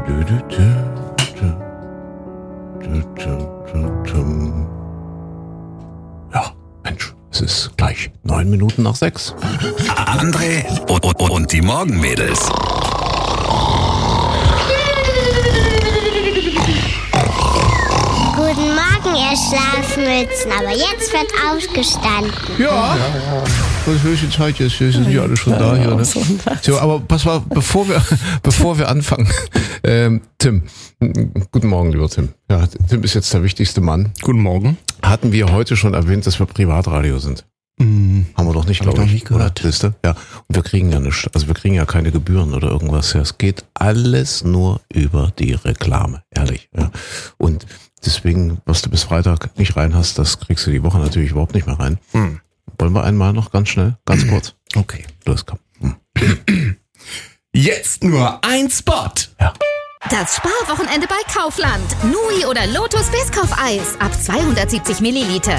Ja, Mensch, es ist gleich 9 Minuten nach 6. André und die Morgenmädels. Guten Morgen, ihr Schlafmützen. Aber jetzt wird aufgestanden. Ja. Was höchste Zeit jetzt? Hier sind die alle schon da hier, ne? So, aber pass mal, bevor wir anfangen, Tim, guten Morgen, lieber Tim. Ja, Tim ist jetzt der wichtigste Mann. Guten Morgen. Hatten wir heute schon erwähnt, dass wir Privatradio sind? Haben wir doch nicht, glaube ich. Nicht gehört. Oder? Ja. Und wir kriegen ja nichts. Also wir kriegen ja keine Gebühren oder irgendwas. Ja, es geht alles nur über die Reklame. Ehrlich. Ja. Und deswegen, was du bis Freitag nicht rein hast, das kriegst du die Woche natürlich überhaupt nicht mehr rein. Wollen wir einmal noch ganz schnell, ganz kurz? Okay. Los, komm. Jetzt nur ein Spot. Ja. Das Sparwochenende bei Kaufland. Nui oder Lotus Biscoff-Eis ab 270 Milliliter.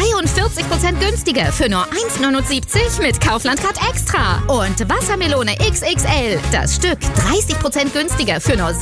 43% günstiger für nur 1,79 mit Kaufland Card Extra. Und Wassermelone XXL. Das Stück 30% günstiger für nur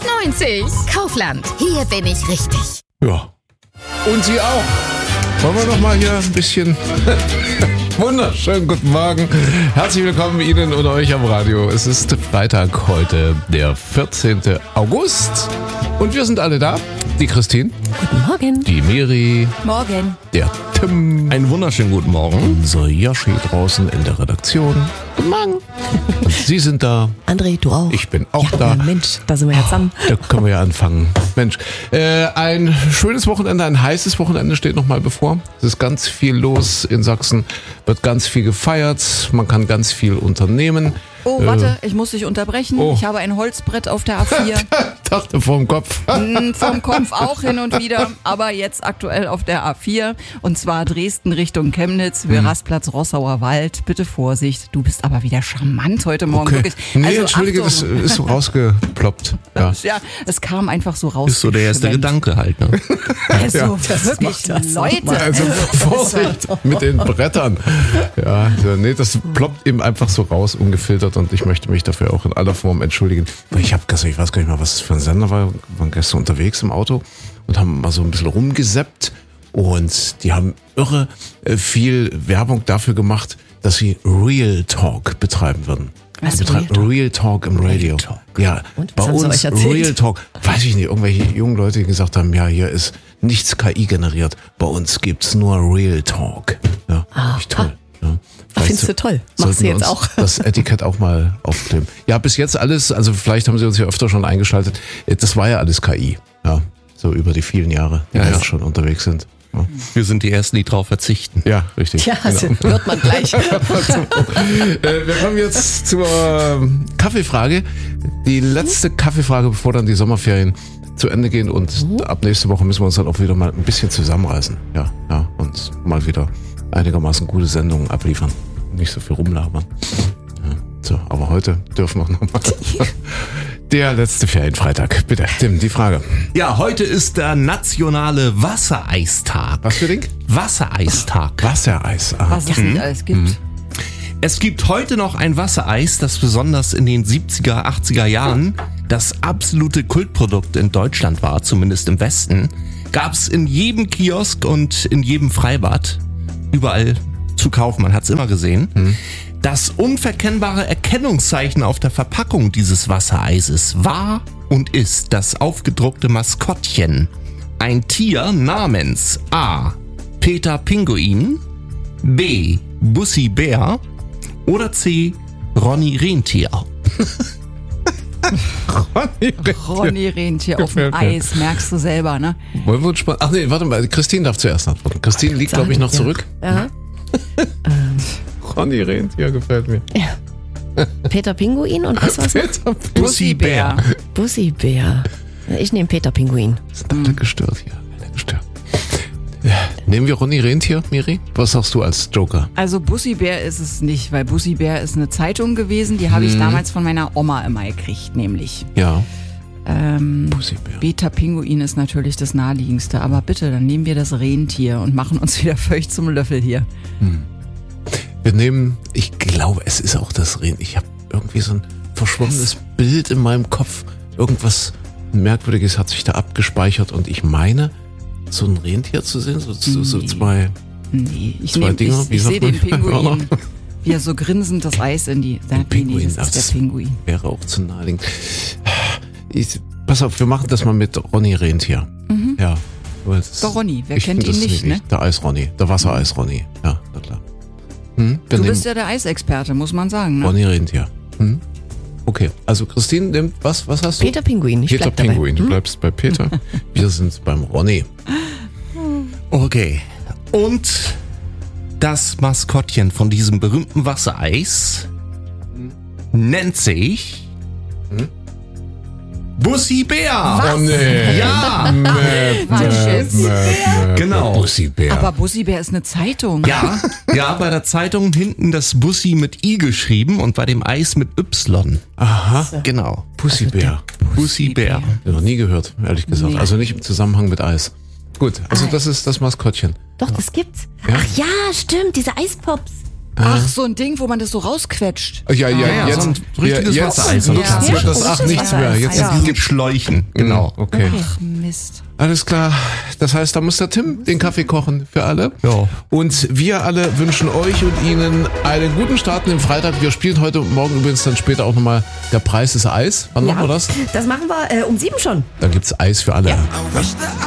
6,99. Kaufland. Hier bin ich richtig. Ja. Und Sie auch. Wollen wir noch mal hier ein bisschen... Wunderschönen guten Morgen. Herzlich willkommen Ihnen und euch am Radio. Es ist Freitag heute, der 14. August. Und wir sind alle da. Die Christine. Guten Morgen. Die Miri. Morgen. Der Tim. Einen wunderschönen guten Morgen. Unser Yoshi draußen in der Redaktion. Guten Morgen. Und Sie sind da. André, du auch. Ich bin auch ja, da. Mensch, da sind wir ja zusammen. Da können wir ja anfangen. Mensch, ein schönes Wochenende, ein heißes Wochenende steht noch mal bevor. Es ist ganz viel los in Sachsen, wird ganz viel gefeiert, man kann ganz viel unternehmen. Oh, warte, ich muss dich unterbrechen. Oh. Ich habe ein Holzbrett auf der A4. Dachte vorm Kopf. Vom Kopf auch hin und wieder, aber jetzt aktuell auf der A4. Und zwar Dresden Richtung Chemnitz, Rasplatz, Rossauer Wald. Bitte Vorsicht, du bist aber wieder charmant heute Morgen. Okay. Wirklich. Nee, Also, entschuldige, Achtung. das ist so rausgeploppt. Ja. Ja, es kam einfach so raus. Ist so der erste Gedanke halt, ne? Also Ja, wirklich, Leute. Also Vorsicht mit den Brettern. Ja, nee, das ploppt eben einfach so raus, ungefiltert, und ich möchte mich dafür auch in aller Form entschuldigen. Ich weiß gar nicht mal, was das für ein Sender war. Wir waren gestern unterwegs im Auto und haben mal so ein bisschen rumgesappt, und die haben irre viel Werbung dafür gemacht, dass sie Real Talk betreiben würden. Was, Sie betreiben Real Talk? Real Talk im Radio. Talk. Ja, Und, bei was haben sie uns euch erzählt? Real Talk. Weiß ich nicht, irgendwelche jungen Leute, die gesagt haben, ja, hier ist nichts KI generiert. Bei uns gibt's nur Real Talk. Ja, nicht toll. Ja. Findest du toll? Machst du sollten wir jetzt uns auch? das Etikett auch mal aufkleben. Ja, bis jetzt alles, also vielleicht haben Sie uns ja öfter schon eingeschaltet, das war ja alles KI. Ja, so über die vielen Jahre, die wir jetzt schon unterwegs sind. Ja, Wir sind die Ersten, die drauf verzichten. ja, richtig. Ja, also wird man gleich. Wir kommen jetzt zur Kaffeefrage. Die letzte Kaffeefrage, bevor dann die Sommerferien zu Ende gehen, und ab nächste Woche müssen wir uns dann auch wieder mal ein bisschen zusammenreißen. Ja, und mal wieder einigermaßen gute Sendungen abliefern. Nicht so viel rumlabern. Ja, so, aber heute dürfen wir noch mal. Der letzte Ferienfreitag. Bitte, Tim, die Frage. Ja, heute ist der nationale Wassereistag. Was für Ding? Wassereistag. Wassereis. Aha. Was es nicht alles gibt. Es gibt heute noch ein Wassereis, das besonders in den 70er, 80er Jahren das absolute Kultprodukt in Deutschland war, zumindest im Westen. Gab's in jedem Kiosk und in jedem Freibad, überall zu kaufen, man hat's immer gesehen. Das unverkennbare Erkennungszeichen auf der Verpackung dieses Wassereises war und ist das aufgedruckte Maskottchen. Ein Tier namens A. Peter Pinguin, B. Bussi Bär oder C. Ronny Rentier. Ronny Rentier auf dem Gefällt mir. Eis, merkst du selber, ne? Wollen wir uns spannend. Ach nee, warte mal, Christine darf zuerst antworten. Christine liegt, glaube ich, noch zurück. Ja. Ronny Rentier gefällt mir. Peter Pinguin und was war's noch? Peter Bussi Bär. Bussi Bär. Ich nehme Peter Pinguin. Ist alle gestört hier. Alle gestört. Ja, nehmen wir Ronny Rentier, Miri? Was sagst du als Joker? Also Bussi Bär ist es nicht, weil Bussi Bär ist eine Zeitung gewesen, die habe ich damals von meiner Oma immer gekriegt, nämlich. Ja. Bussi Bär. Peter Pinguin ist natürlich das naheliegendste, aber bitte, dann nehmen wir das Rentier und machen uns wieder völlig zum Löffel hier. Wir nehmen, ich glaube, es ist auch das Rentier. Ich habe irgendwie so ein verschwommenes Bild in meinem Kopf. Irgendwas Merkwürdiges hat sich da abgespeichert und ich meine, so ein Rentier zu sehen, so zwei ich Dinger, wie sagt sehe den man? Pinguin, wie er so grinsend das Eis in die... Pinguin, das ist der Pinguin. Wäre auch zu naheliegend. Pass auf, wir machen das mal mit Ronny Rentier. Ja. Der Ronny, wer kennt ihn nicht, ne? Der Eis-Ronny, der Wassereis-Ronny. Ja, na klar. Du bist ja der Eisexperte, muss man sagen, ne? Ronny Rentier. Okay, also Christine nimmt, was hast du? Peter Pinguin, ich Peter bleib dabei. Pinguin, du bleibst bei Peter. Wir sind beim Ronny. Okay. Und das Maskottchen von diesem berühmten Wassereis nennt sich Bussi Bär. Oh nee. Ja, genau. Bussi-Bär. Aber Bussi-Bär ist eine Zeitung. Ja, bei der Zeitung hinten das Bussi mit I geschrieben und bei dem Eis mit Y. Aha, Genau. Bussi-Bär. Bussi Bär. Ja, noch nie gehört, ehrlich gesagt. Nee. Also nicht im Zusammenhang mit Eis. Gut, also das ist das Maskottchen. Doch, das gibt's. Ja? Ach ja, stimmt, diese Eispops. Ach, so ein Ding, wo man das so rausquetscht. Ja, ja, jetzt so ein richtiges jetzt Wassereis. nutzen wir das Ja, nichts mehr. Jetzt Ja. Mit Schläuchen. Genau. Okay. Ach, Mist. Alles klar. Das heißt, da muss der Tim den Kaffee kochen für alle. Ja. Und wir alle wünschen euch und Ihnen einen guten Start in den Freitag. Wir spielen heute und morgen übrigens dann später auch nochmal Der Preis ist Eis. Wann machen wir das? Das machen wir um 7 schon. Dann gibt's Eis für alle. I wish that